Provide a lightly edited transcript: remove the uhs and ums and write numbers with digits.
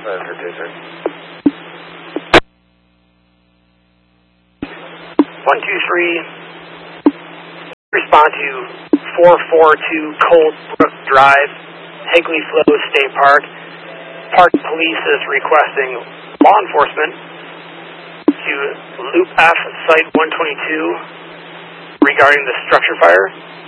123, respond to 442 Cold Brook Drive, Higley Flow State Park. Park Police is requesting law enforcement to Loop F Site 122 regarding the structure fire.